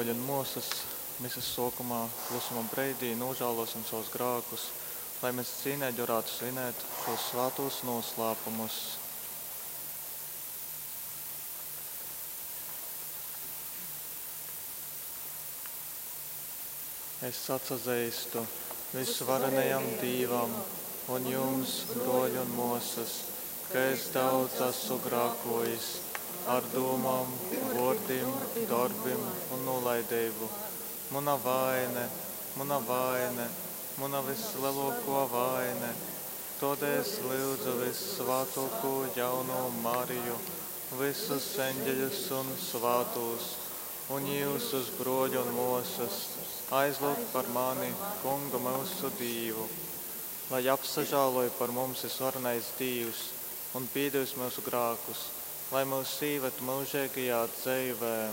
broļi un mūsas, misas sokumā, klusuma breidī, nožēlosim savus grākus, lai mēs cīnēļi varētu svinēt šos svētos noslēpumus. Es atsazīstu visvarenajam Dīvam un jums, broļi un mūsas, ka es daudz esmu grākojis ar domām, vārdiem, darbiem un nolaidību. Mana vaine, mana vislielākā vaine. Tādēļ es lūdzu vissvētāko jauno Mariju, visus eņģeļus un svētos, un jūsus broļi un mūsas, aizlūgt par mani, Kungu mūsu Dievu, lai apsažāloja par mums visvarenais Dievs un piedos mūsu grākus, lai mūs sīvētu mūžīgajā dzīvē.